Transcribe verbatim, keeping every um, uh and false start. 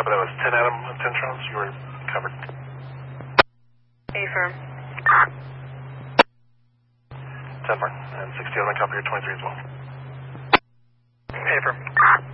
Copy, that was ten Adam, ten Charles, you were covered. Affirm. ten Mark, and sixty on the copy, you're twenty-three as well. Affirm.